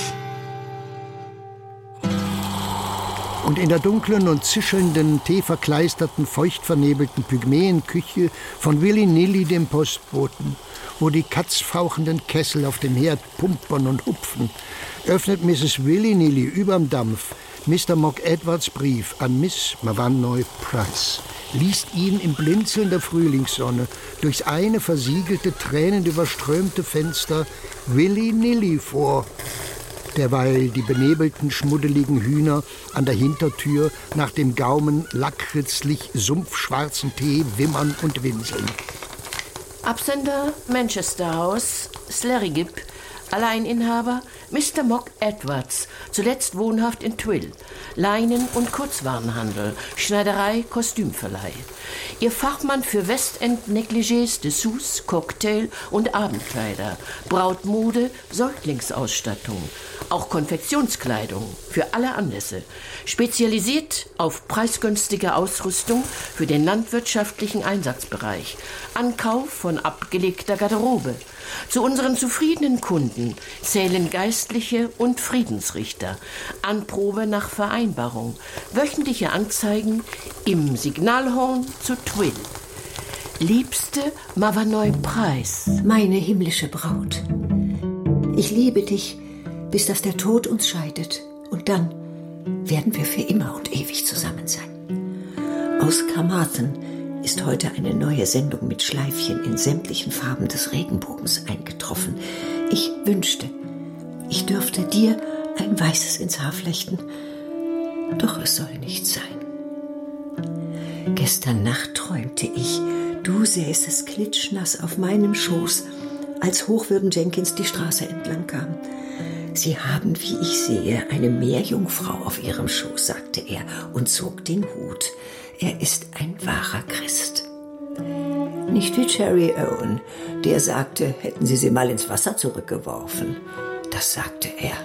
Und in der dunklen und zischelnden, teeverkleisterten, feuchtvernebelten Pygmäenküche von Willy-Nilly, dem Postboten, wo die katzfauchenden Kessel auf dem Herd pumpern und hupfen, öffnet Mrs. Willy-Nilly überm Dampf Mr. Mock Edwards Brief an Miss Mavanoy Price, liest ihn im Blinzeln der Frühlingssonne durchs eine versiegelte, tränenüberströmte Fenster Willy-Nilly vor, derweil die benebelten, schmuddeligen Hühner an der Hintertür nach dem Gaumen lakritzlich sumpfschwarzen Tee wimmern und winseln. Absender Manchester House, Slarrygib, Alleininhaber Mr. Mock Edwards, zuletzt wohnhaft in Twill, Leinen- und Kurzwarenhandel, Schneiderei, Kostümverleih. Ihr Fachmann für Westend-Negligés, Dessous, Cocktail und Abendkleider, Brautmode, Säuglingsausstattung, auch Konfektionskleidung für alle Anlässe, spezialisiert auf preisgünstige Ausrüstung für den landwirtschaftlichen Einsatzbereich, Ankauf von abgelegter Garderobe. Zu unseren zufriedenen Kunden zählen Geistliche und Friedensrichter, Anprobe nach Vereinbarung, wöchentliche Anzeigen im Signalhorn zu Twill. Liebste Mavanoy Price. Meine himmlische Braut, ich liebe dich, bis dass der Tod uns scheidet. Und dann werden wir für immer und ewig zusammen sein. Aus Carmarthen ist heute eine neue Sendung mit Schleifchen in sämtlichen Farben des Regenbogens eingetroffen. Ich wünschte, ich dürfte dir ein weißes ins Haar flechten. Doch es soll nicht sein. Gestern Nacht träumte ich, du säßest klitschnass auf meinem Schoß, als Hochwürden Jenkins die Straße entlang kam. Sie haben, wie ich sehe, eine Meerjungfrau auf ihrem Schoß, sagte er und zog den Hut. Er ist ein wahrer Christ. Nicht wie Cherry Owen, der sagte, hätten Sie sie mal ins Wasser zurückgeworfen. Das sagte er.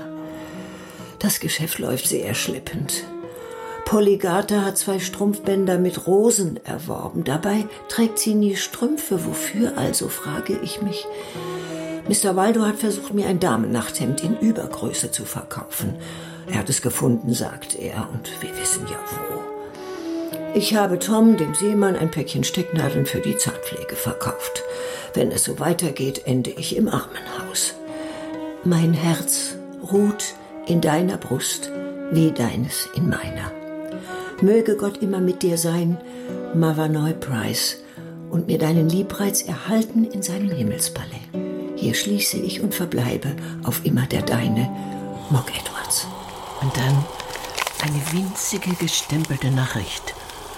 Das Geschäft läuft sehr schleppend. Polygartha hat 2 Strumpfbänder mit Rosen erworben. Dabei trägt sie nie Strümpfe. Wofür also, frage ich mich. Mr. Waldo hat versucht, mir ein Damennachthemd in Übergröße zu verkaufen. Er hat es gefunden, sagt er, und wir wissen ja wo. Ich habe Tom, dem Seemann, ein Päckchen Stecknadeln für die Zahnpflege verkauft. Wenn es so weitergeht, ende ich im Armenhaus. Mein Herz ruht in deiner Brust, wie deines in meiner. Möge Gott immer mit dir sein, Mavanoi Price, und mir deinen Liebreiz erhalten in seinem Himmelspalais. Hier schließe ich und verbleibe auf immer der Deine, Mock Edwards. Und dann eine winzige gestempelte Nachricht.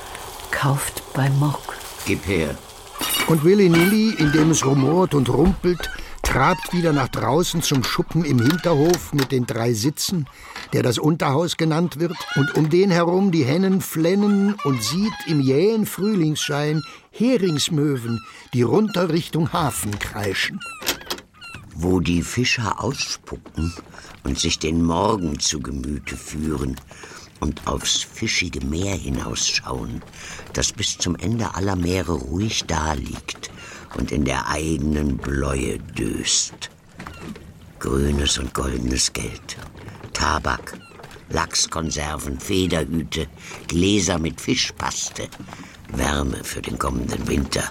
Kauft bei Mock. Gib her. Und Willy-Nilly, in dem es rumort und rumpelt, trabt wieder nach draußen zum Schuppen im Hinterhof mit den 3 Sitzen, der das Unterhaus genannt wird, und um den herum die Hennen flennen und sieht im jähen Frühlingsschein Heringsmöwen, die runter Richtung Hafen kreischen. Wo die Fischer ausspucken und sich den Morgen zu Gemüte führen und aufs fischige Meer hinausschauen, das bis zum Ende aller Meere ruhig daliegt und in der eigenen Bläue döst. Grünes und goldenes Geld, Tabak, Lachskonserven, Federhüte, Gläser mit Fischpaste, Wärme für den kommenden Winter,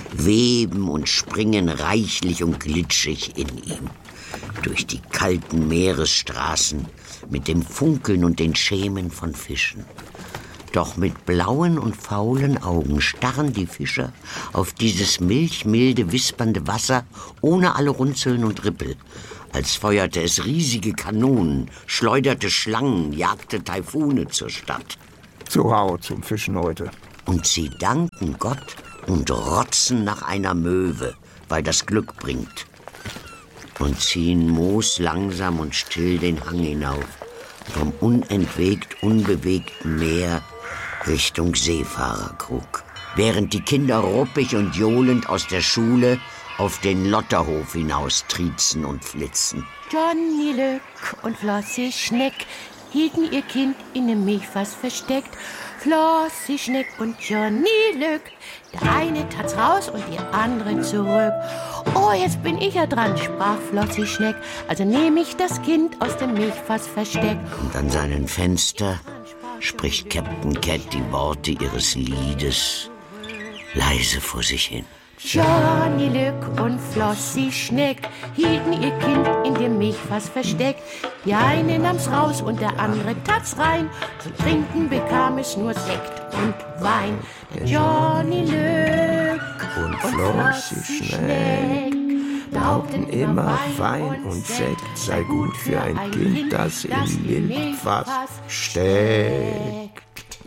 weben und springen reichlich und glitschig in ihm. Durch die kalten Meeresstraßen mit dem Funkeln und den Schemen von Fischen. Doch mit blauen und faulen Augen starren die Fischer auf dieses milchmilde, wispernde Wasser ohne alle Runzeln und Rippel, als feuerte es riesige Kanonen, schleuderte Schlangen, jagte Taifune zur Stadt. Zu Hau zum Fischen heute. Und sie danken Gott und rotzen nach einer Möwe, weil das Glück bringt. Und ziehen Moos langsam und still den Hang hinauf, vom unentwegt, unbewegten Meer Richtung Seefahrerkrug. Während die Kinder ruppig und johlend aus der Schule auf den Lotterhof hinaus triezen und flitzen. Johnny Lück und Flossi Schneck hielten ihr Kind in dem Milchfass versteckt. Flossi Schneck und Johnny Lück. Der eine tat's raus und die andere zurück. Oh, jetzt bin ich ja dran, sprach Flossi Schneck. Also nehme ich das Kind aus dem Milchfass versteckt. Und an seinem Fenster spricht Captain Cat die Worte ihres Liedes leise vor sich hin. Johnny Lück und Flossi Schneck hielten ihr Kind in dem Milchfass versteckt. Die eine nahm's raus und der andere tat's rein. Zum Trinken bekam es nur Sekt und Wein. Der Johnny Lück Und Flossi Schneck behaupten immer, Wein und Sekt sei gut für ein Kind, das im Milchfass steckt.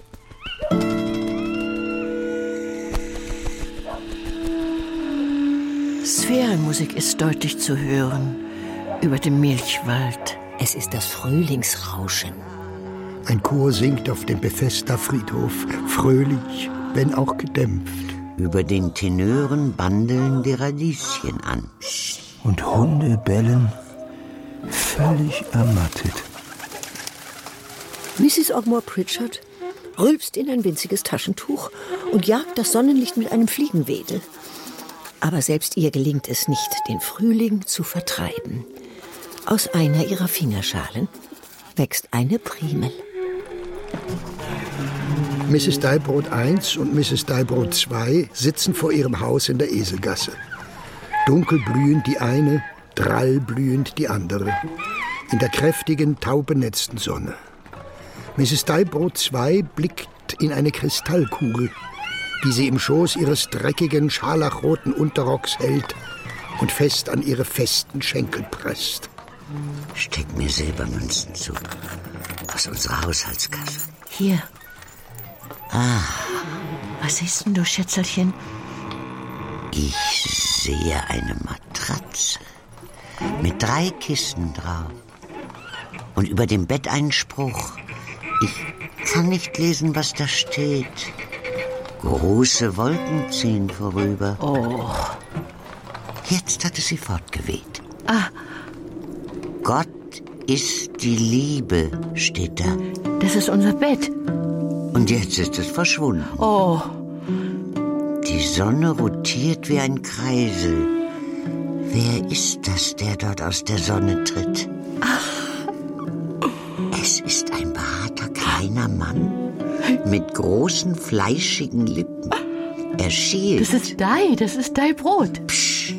Sphärenmusik ist deutlich zu hören über dem Milchwald. Es ist das Frühlingsrauschen. Ein Chor singt auf dem Bethesda-Friedhof, fröhlich, wenn auch gedämpft. Über den Tenören bandeln die Radieschen an. Und Hunde bellen, völlig ermattet. Mrs. Ogmore Pritchard rülpst in ein winziges Taschentuch und jagt das Sonnenlicht mit einem Fliegenwedel. Aber selbst ihr gelingt es nicht, den Frühling zu vertreiben. Aus einer ihrer Fingerschalen wächst eine Primel. Mrs. Deibrot I und Mrs. Deibrot II sitzen vor ihrem Haus in der Eselgasse. Dunkelblühend die eine, drallblühend die andere. In der kräftigen, taubenetzten Sonne. Mrs. Deibrot II blickt in eine Kristallkugel, die sie im Schoß ihres dreckigen, scharlachroten Unterrocks hält und fest an ihre festen Schenkel presst. Steck mir Silbermünzen zu. Aus unserer Haushaltskasse. Hier. Was siehst denn du, Schätzelchen? Ich sehe eine Matratze mit 3 Kissen drauf. Und über dem Bett ein Spruch. Ich kann nicht lesen, was da steht. Große Wolken ziehen vorüber. Oh. Jetzt hat es sie fortgeweht. Ah. Gott ist die Liebe, steht da. Das ist unser Bett. Und jetzt ist es verschwunden. Oh. Die Sonne rotiert wie ein Kreisel. Wer ist das, der dort aus der Sonne tritt? Es ist ein behaarter kleiner Mann mit großen, fleischigen Lippen. Er schielt. Das ist dein Brot. Psst.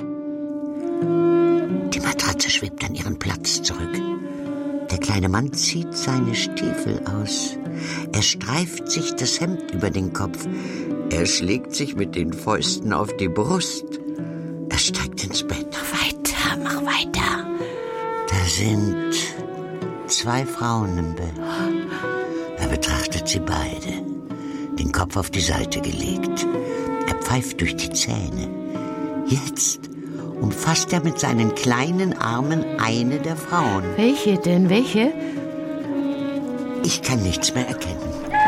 Die Matratze schwebt an ihren Platz zurück. Der kleine Mann zieht seine Stiefel aus. Er streift sich das Hemd über den Kopf. Er schlägt sich mit den Fäusten auf die Brust. Er steigt ins Bett. Mach weiter. Da sind 2 Frauen im Bett. Er betrachtet sie beide, den Kopf auf die Seite gelegt. Er pfeift durch die Zähne. Jetzt umfasst er mit seinen kleinen Armen eine der Frauen. Welche denn? Welche? Ich kann nichts mehr erkennen.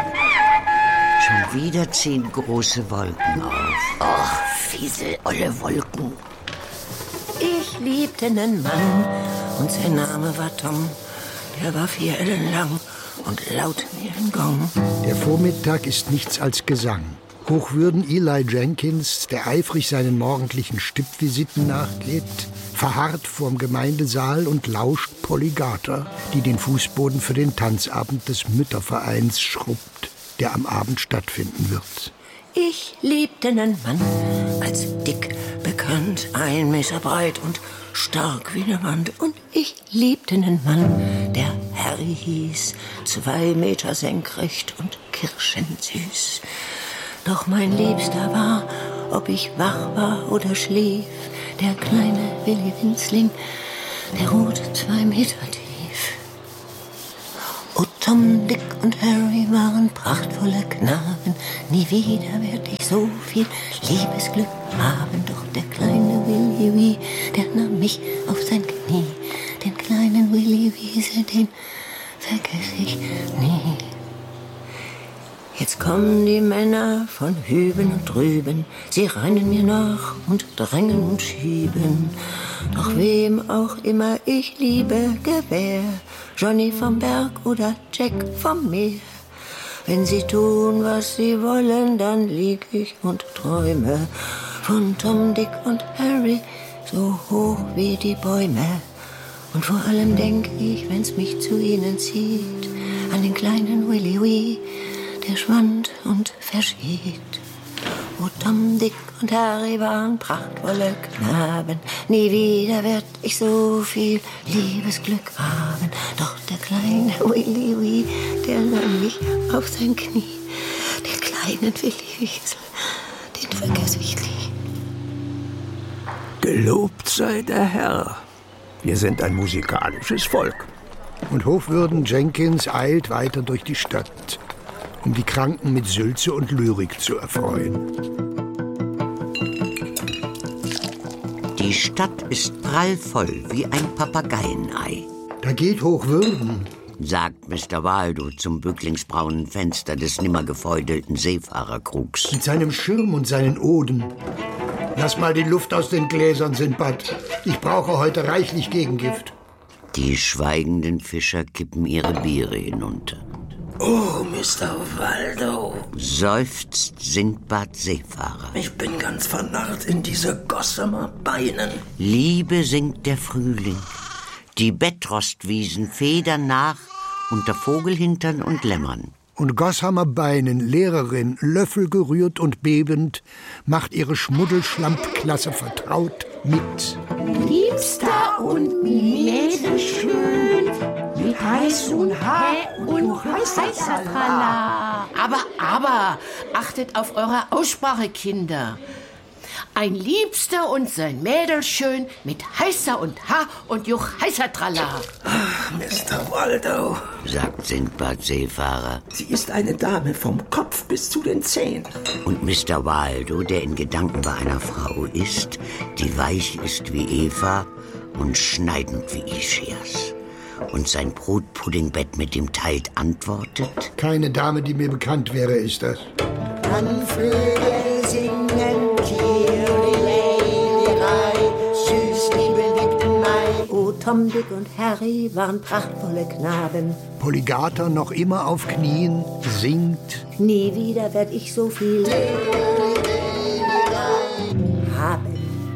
Schon wieder ziehen große Wolken auf. Och, fiese, olle Wolken. Ich liebte einen Mann und sein Name war Tom. Der war 4 Ellen lang und laut wie ein Gong. Der Vormittag ist nichts als Gesang. Hochwürden Eli Jenkins, der eifrig seinen morgendlichen Stippvisiten nachgeht, verharrt vorm Gemeindesaal und lauscht Polygater, die den Fußboden für den Tanzabend des Müttervereins schrubbt, der am Abend stattfinden wird. Ich liebte einen Mann, als dick, bekannt, 1 Meter breit und stark wie eine Wand. Und ich liebte einen Mann, der Harry hieß, 2 Meter senkrecht und kirschensüß. Doch mein Liebster war, ob ich wach war oder schlief, der kleine Willi Winzling, der ruhte 2 Meter tief. Oh, Tom, Dick und Harry waren prachtvolle Knaben. Nie wieder werd ich so viel Liebesglück haben. Doch der kleine Willi Wee, der nahm mich auf sein Knie. Den kleinen Willi Wiese, den vergess ich nie. Jetzt kommen die Männer von hüben und drüben. Sie rennen mir nach und drängen und schieben. Doch wem auch immer ich liebe, gewähr, Johnny vom Berg oder Jack vom Meer. Wenn sie tun, was sie wollen, dann lieg ich und träume von Tom, Dick und Harry, so hoch wie die Bäume. Und vor allem denk ich, wenn's mich zu ihnen zieht, an den kleinen Willi Wee, der schwand und verschied. Oh, Tom, Dick und Harry waren prachtvolle Knaben. Nie wieder werd ich so viel Liebesglück haben. Doch der kleine Willi Wee, der nahm mich auf sein Knie. Den kleinen Willi Wiesel, den vergess ich nie. Gelobt sei der Herr. Wir sind ein musikalisches Volk. Und Hochwürden Jenkins eilt weiter durch die Stadt, um die Kranken mit Sülze und Lyrik zu erfreuen. Die Stadt ist prallvoll wie ein Papageienei. Da geht Hochwürden, sagt Mr. Waldo zum bücklingsbraunen Fenster des nimmer gefeudelten Seefahrerkrugs. mit seinem Schirm und seinen Oden. Lass mal die Luft aus den Gläsern, Sindbad. Ich brauche heute reichlich Gegengift. Die schweigenden Fischer kippen ihre Biere hinunter. Oh, Mr. Waldo. Seufzt Sindbad Seefahrer. Ich bin ganz vernarrt in diese Gossamer Beinen. Liebe singt der Frühling. Die Bettrostwiesen federn nach unter Vogelhintern und Lämmern. Und Gossamer Beinen, Lehrerin, Löffel gerührt und bebend, macht ihre Schmuddelschlampklasse vertraut mit. Liebster und mädelschön, mit heiß und H und heißer Tralla. Aber, achtet auf eure Aussprache, Kinder. Ein Liebster und sein Mädel schön mit heißer und H und Juch heißer Tralla. Ach, Mr. Waldo, sagt Sindbad Seefahrer. sie ist eine Dame vom Kopf bis zu den Zehen. Und Mr. Waldo, der in Gedanken bei einer Frau ist, die weich ist wie Eva und schneidend wie Ischias. Und sein Brotpuddingbett mit ihm teilt, antwortet: Keine Dame, die mir bekannt wäre, ist das. kann Vögel singen, Kirli-Lei, süß die beliebten Mai. O Tom, Dick und Harry waren prachtvolle Knaben. Polygata noch immer auf Knien singt. Nie wieder werd ich so viel haben.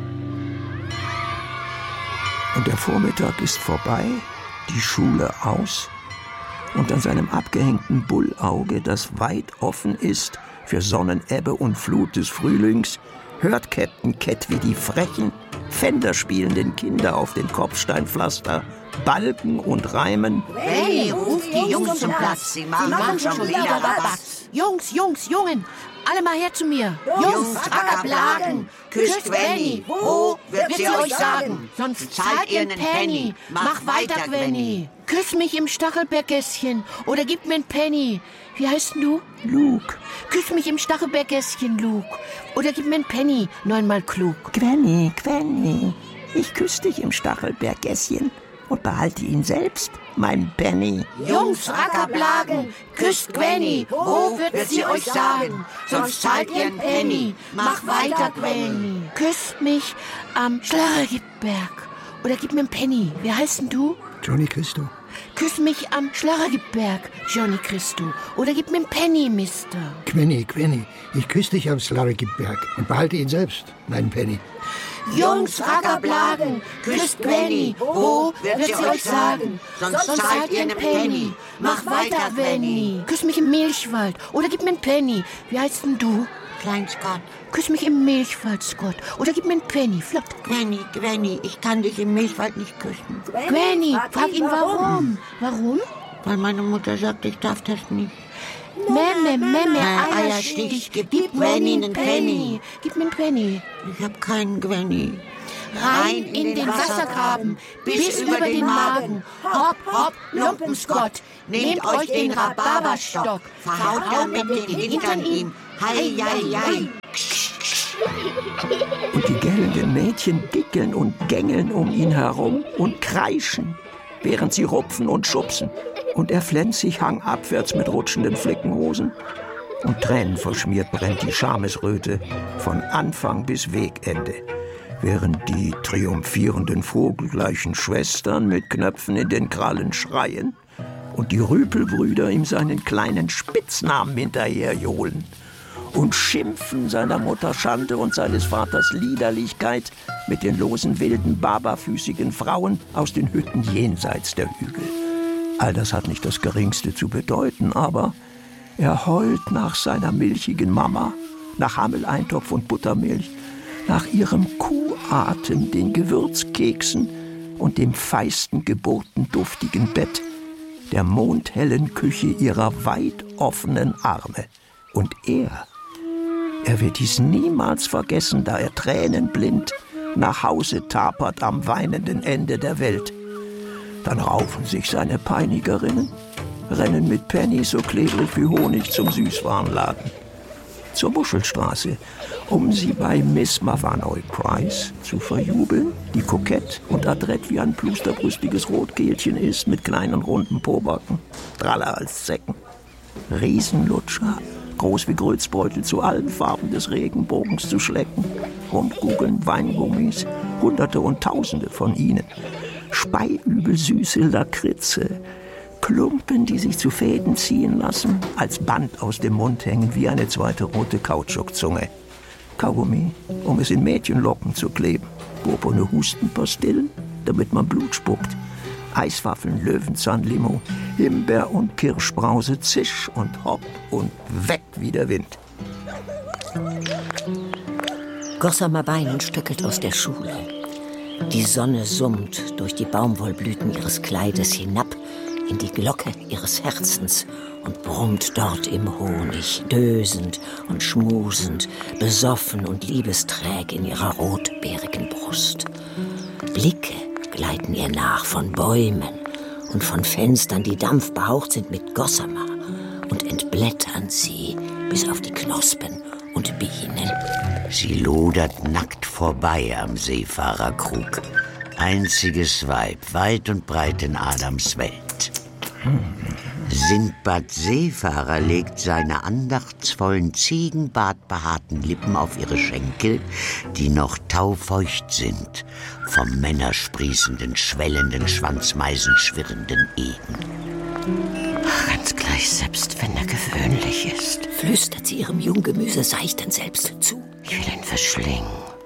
Und der Vormittag ist vorbei, die Schule aus, und an seinem abgehängten Bullauge, das weit offen ist für Sonnenebbe und Flut des Frühlings, hört Captain Cat, wie die frechen, pfänderspielenden Kinder auf dem Kopfsteinpflaster balgen und reimen. Hey, ruf die Jungs zum Platz, sie machen schon wieder Rabatz. Jungs, Jungen, alle mal her zu mir. Jungs, Rackerblagen, küsst Gwenny, wo wird sie euch sagen? Sonst zahlt ihr einen Penny, mach weiter, Gwenny. Küss mich im Stachelberggässchen oder gib mir einen Penny. Wie heißt denn du? Luke. Küss mich im Stachelberggässchen, Luke. Oder gib mir einen Penny, 9-mal klug. Gwenny, ich küsse dich im Stachelberggässchen und behalte ihn selbst, mein Penny. Jungs, Rackerblagen, küsst Gwenny, wo wird sie euch sagen? Sonst zahlt ihr einen Penny, mach weiter, Gwenny. Küsst mich am Schlarrgipberg oder gib mir einen Penny. Wie heißt denn du? Johnny Christo. Küss mich am Schlarrgipberg, Johnny Christo. Oder gib mir einen Penny, Mister. Gwenny, ich küsse dich am Schlarrgipberg und behalte ihn selbst, mein Penny. Jungs, Rackerblagen, küsst Gwenny, wo wird sie euch sagen? Sonst zahlt ihr einen Penny, mach weiter, Gwenny. Küss mich im Milchwald oder gib mir einen Penny. Wie heißt denn du? Klein Scott. Küss mich im Milchwald, Scott. Oder gib mir einen Penny, flott. Gwenny, ich kann dich im Milchwald nicht küssen. Gwenny, frag ihn warum. Warum? Weil meine Mutter sagt, ich darf das nicht. Memme, Eierstich, gib Gwenny einen Penny. Gib mir einen Penny. Ich hab keinen Gwenny. Rein in den Wassergraben, bis über den Magen. Hopp, hopp, Lumpenscott. Nehmt euch den Rhabarberstock. Verhaut damit den Hintern ihm. Hei, hei, hei. Und die gellenden Mädchen dickeln und gängeln um ihn herum und kreischen, während sie rupfen und schubsen. Und er flennt sich hangabwärts mit rutschenden Flickenhosen. Und tränenverschmiert brennt die Schamesröte von Anfang bis Wegende, während die triumphierenden vogelgleichen Schwestern mit Knöpfen in den Krallen schreien und die Rüpelbrüder ihm seinen kleinen Spitznamen hinterherjohlen und schimpfen seiner Mutter Schande und seines Vaters Liederlichkeit mit den losen, wilden, barbarfüßigen Frauen aus den Hütten jenseits der Hügel. All das hat nicht das Geringste zu bedeuten, aber er heult nach seiner milchigen Mama, nach Hammeleintopf und Buttermilch, nach ihrem Kuhatem, den Gewürzkeksen und dem feisten, geburtenduftigen Bett, der mondhellen Küche ihrer weit offenen Arme. Und er wird dies niemals vergessen, da er tränenblind nach Hause tapert am weinenden Ende der Welt. Dann raufen sich seine Peinigerinnen, rennen mit Penny so klebrig wie Honig zum Süßwarenladen. Zur Muschelstraße, um sie bei Miss Mavanoy Price zu verjubeln, die kokett und adrett wie ein plusterbrüstiges Rotkehlchen ist, mit kleinen runden Pobacken, draller als Zecken. Riesenlutscher, groß wie Grötzbeutel zu allen Farben des Regenbogens zu schlecken, Rundkugeln, Weingummis, Hunderte und Tausende von ihnen, speiübel süße Lakritze, Klumpen, die sich zu Fäden ziehen lassen, als Band aus dem Mund hängen wie eine zweite rote Kautschukzunge. Kaugummi, um es in Mädchenlocken zu kleben. Purpurne Hustenpastillen, damit man Blut spuckt. Eiswaffeln, Löwenzahnlimo, Himbeer- und Kirschbrause, zisch und hopp und weg wie der Wind. Gossamer Beinen stöckelt aus der Schule. Die Sonne summt durch die Baumwollblüten ihres Kleides hinab in die Glocke ihres Herzens und brummt dort im Honig, dösend und schmusend, besoffen und liebesträg in ihrer rotbeerigen Brust. Blicke gleiten ihr nach von Bäumen und von Fenstern, die dampfbehaucht sind mit Gossamer, und entblättern sie bis auf die Knospen und Bienen. Sie lodert nackt vorbei am Seefahrerkrug. Einziges Weib, weit und breit in Adams Welt. Sindbad Seefahrer legt seine andachtsvollen, ziegenbartbehaarten Lippen auf ihre Schenkel, die noch taufeucht sind, vom männersprießenden, schwellenden Schwanzmeisen schwirrenden Eden. Ganz gleich, selbst wenn er gewöhnlich ist. Flüstert sie ihrem Junggemüse seichten Selbst zu. Ich will ihn verschlingen.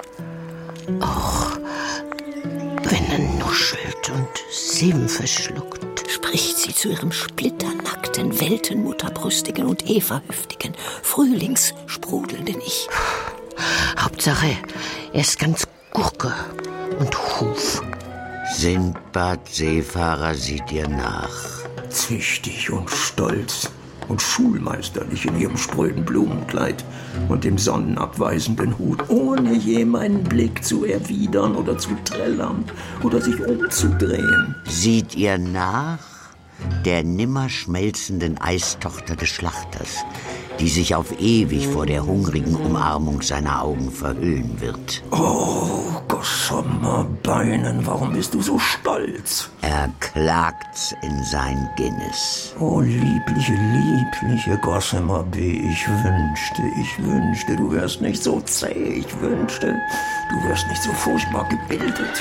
Auch wenn er nuschelt und Sim verschluckt. Spricht sie zu ihrem splitternackten, weltenmutterbrüstigen und evahüftigen, frühlingssprudelnden Ich. Hauptsache, er ist ganz Gurke und Huf. Sindbad Seefahrer sieht ihr nach. Züchtig und stolz und schulmeisterlich in ihrem spröden Blumenkleid und dem sonnenabweisenden Hut, ohne je meinen Blick zu erwidern oder zu trällern oder sich umzudrehen. Sieht ihr nach der nimmer schmelzenden Eistochter des Schlachters, die sich auf ewig vor der hungrigen Umarmung seiner Augen verhüllen wird. Oh, Gossamer Beinen, warum bist du so stolz? Er klagt's in sein Guinness. Oh, liebliche Gossamer B, ich wünschte, du wärst nicht so zäh, ich wünschte, du wärst nicht so furchtbar gebildet.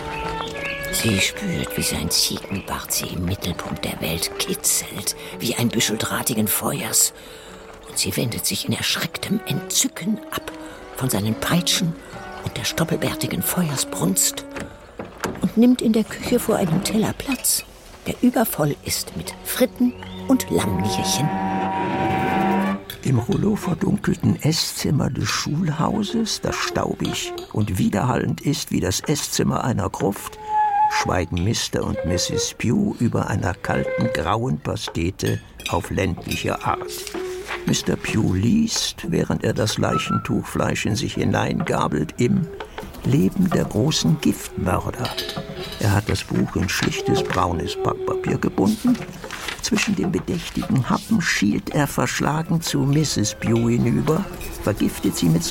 Sie spürt, wie sein Ziegenbart sie im Mittelpunkt der Welt kitzelt, wie ein Büschel drahtigen Feuers. Und sie wendet sich in erschrecktem Entzücken ab von seinen Peitschen und der stoppelbärtigen Feuersbrunst und nimmt in der Küche vor einem Teller Platz, der übervoll ist mit Fritten und Lammnierchen. Im Rouleau verdunkelten Esszimmer des Schulhauses, das staubig und widerhallend ist wie das Esszimmer einer Gruft, schweigen Mr. und Mrs. Pugh über einer kalten, grauen Pastete auf ländliche Art. Mr. Pugh liest, während er das Leichentuchfleisch in sich hineingabelt, im Leben der großen Giftmörder. Er hat das Buch in schlichtes braunes Packpapier gebunden. Zwischen den bedächtigen Happen schielt er verschlagen zu Mrs. Pugh hinüber, vergiftet sie mit